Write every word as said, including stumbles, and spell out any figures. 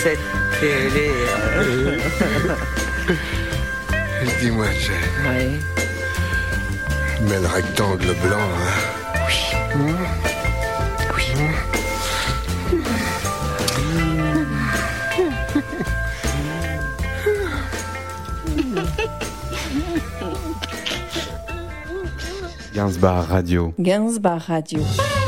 cette télé. euh. Dis-moi, Jane, Oui. mais le rectangle blanc, hein? Oui. Mmh. Oui. Gainsbar Radio. Gainsbar Radio.